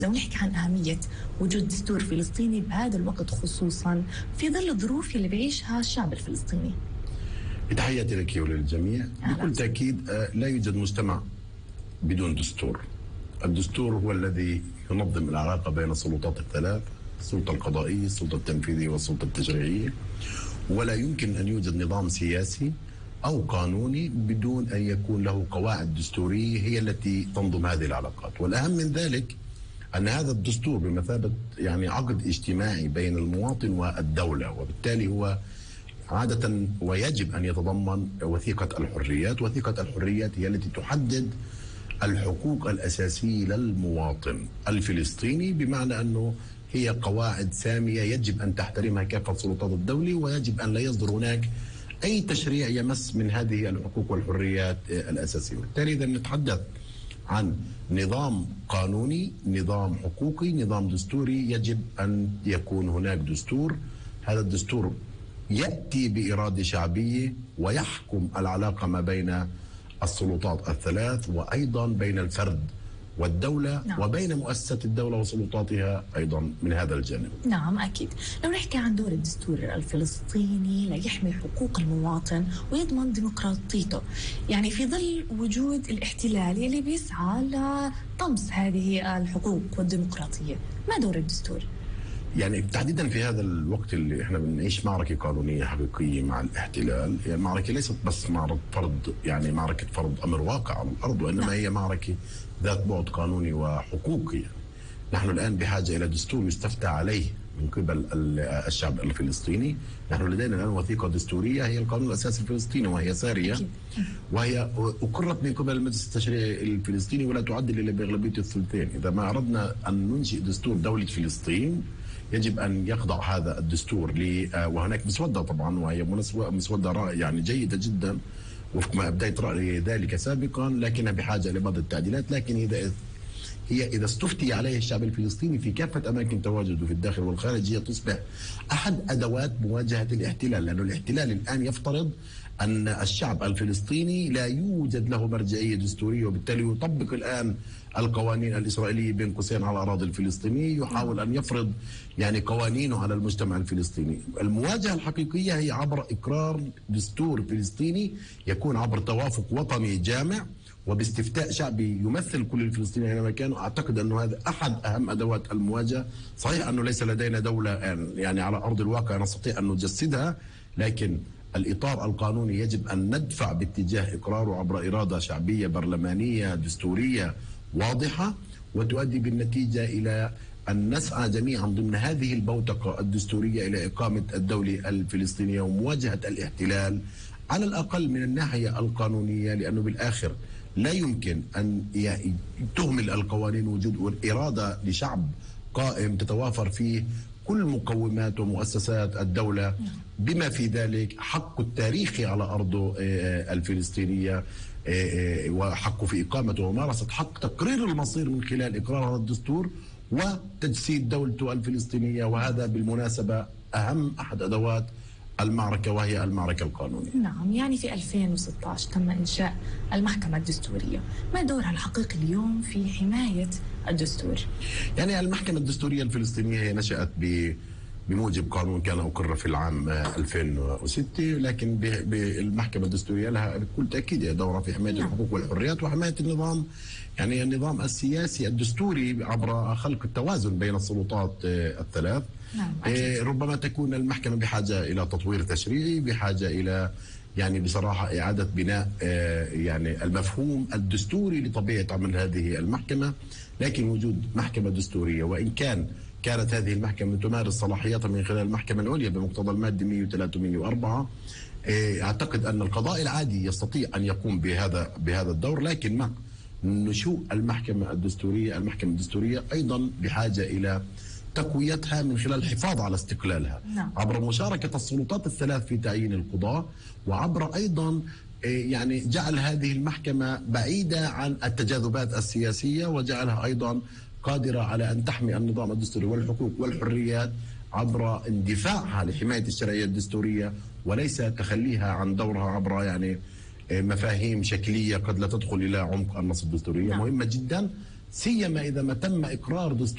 لو نحكي عن أهمية وجود دستور فلسطيني بهذا الوقت خصوصا في ظل الظروف اللي بيعيشها الشعب الفلسطيني. تحياتي لك وللجميع. بكل تأكيد لا يوجد مجتمع بدون دستور. الدستور هو الذي ينظم العلاقة بين السلطات الثلاث، السلطة القضائية، السلطة التنفيذية والسلطة التشريعية، ولا يمكن أن يوجد نظام سياسي أو قانوني بدون أن يكون له قواعد دستورية هي التي تنظم هذه العلاقات. والأهم من ذلك أن هذا الدستور بمثابة عقد اجتماعي بين المواطن والدولة، وبالتالي هو عادة ويجب أن يتضمن وثيقة الحريات. وثيقة الحريات هي التي تحدد الحقوق الأساسية للمواطن الفلسطيني، بمعنى أنه هي قواعد سامية يجب أن تحترمها كافة سلطات الدولة، ويجب أن لا يصدر هناك أي تشريع يمس من هذه الحقوق والحريات الأساسية. بالتالي إذا نتحدث عن نظام قانوني، نظام حقوقي، نظام دستوري، يجب أن يكون هناك دستور. هذا الدستور يأتي بإرادة شعبية ويحكم العلاقة ما بين السلطات الثلاث، وأيضا بين الفرد والدولة. نعم. وبين مؤسسة الدولة وسلطاتها أيضا من هذا الجانب. نعم أكيد. لو نحكي عن دور الدستور الفلسطيني ليحمي حقوق المواطن ويضمن ديمقراطيته، يعني في ظل وجود الاحتلال اللي بيسعى لطمس هذه الحقوق والديمقراطية، ما دور الدستور؟ يعني تحديدا في هذا الوقت اللي احنا بنعيش معركة قانونية حقيقية مع الاحتلال. يعني المعركة ليست بس معركة فرض أمر واقع على الأرض، وإنما هي معركة ذات بعد قانوني وحقوقي. يعني نحن الآن بحاجة إلى دستور يستفتى عليه من قبل الشعب الفلسطيني. نحن لدينا الآن وثيقة دستورية هي القانون الأساسي الفلسطيني، وهي سارية، وهي أقرت من قبل المجلس التشريعي الفلسطيني ولا تعدل إلا بأغلبية الثلثين. إذا ما أردنا أن ننشئ دستور دولة فلسطين يجب أن يخضع هذا الدستور وهناك مسودة طبعا، وهي مسودة يعني جيدة جدا وفق ما أبديت رأيي ذلك سابقا، لكنها بحاجة لبعض التعديلات. لكن إذا استفتي عليه الشعب الفلسطيني في كافة أماكن تواجده في الداخل والخارج، هي تصبح أحد أدوات مواجهة الاحتلال، لأن الاحتلال الآن يفترض أن الشعب الفلسطيني لا يوجد له مرجعية دستورية، وبالتالي يطبق الآن القوانين الإسرائيلية بين قوسين على الأراضي الفلسطينية، يحاول أن يفرض يعني قوانينه على المجتمع الفلسطيني. المواجهة الحقيقية هي عبر إقرار دستور فلسطيني يكون عبر توافق وطني جامع وباستفتاء شعبي يمثل كل الفلسطينيين اينما كانوا. اعتقد انه هذا احد اهم ادوات المواجهه. صحيح انه ليس لدينا دوله يعني على ارض الواقع نستطيع ان نجسدها، لكن الاطار القانوني يجب ان ندفع باتجاه اقراره عبر اراده شعبيه برلمانيه دستوريه واضحه، وتؤدي بالنتيجه الى ان نسعى جميعا ضمن هذه البوتقه الدستوريه الى اقامه الدوله الفلسطينيه ومواجهه الاحتلال على الاقل من الناحيه القانونيه، لانه بالاخر لا يمكن أن تهمل القوانين وجود إرادة لشعب قائم تتوافر فيه كل مقومات ومؤسسات الدولة، بما في ذلك حق التاريخي على أرضه الفلسطينية، وحقه في إقامته وممارسة حق تقرير المصير من خلال إقرار هذا الدستور وتجسيد دولته الفلسطينية. وهذا بالمناسبة أهم أحد أدوات المعركة، وهي المعركة القانونية. نعم، يعني في 2016 تم إنشاء المحكمة الدستورية، ما دورها الحقيقي اليوم في حماية الدستور؟ يعني المحكمة الدستورية الفلسطينية هي نشأت بموجب قانون كان أقر في العام 2006، لكن بالمحكمة الدستورية لها بكل تأكيد دورها في حماية الحقوق والحريات وحماية النظام، يعني النظام السياسي الدستوري عبر خلق التوازن بين السلطات الثلاث. نعم. ربما تكون المحكمة بحاجة إلى تطوير تشريعي، بحاجة إلى يعني بصراحة إعادة بناء يعني المفهوم الدستوري لطبيعة عمل هذه المحكمة. لكن وجود محكمة دستورية، وإن كانت هذه المحكمة تمارس صلاحياتها من خلال المحكمة العليا بمقتضى المادة 103 و104، أعتقد أن القضاء العادي يستطيع أن يقوم بهذا الدور. لكن مع نشوء المحكمة الدستورية أيضا بحاجة إلى تقويتها من خلال الحفاظ على استقلالها عبر مشاركة السلطات الثلاث في تعيين القضاة، وعبر أيضا يعني جعل هذه المحكمة بعيدة عن التجاذبات السياسية، وجعلها أيضا قادرة على أن تحمي النظام الدستوري والحقوق والحريات عبر اندفاعها لحماية الشرعية الدستورية، وليس تخليها عن دورها عبر يعني مفاهيم شكلية قد لا تدخل إلى عمق النص الدستوري. مهمة جدا، سيما إذا ما تم إقرار دستور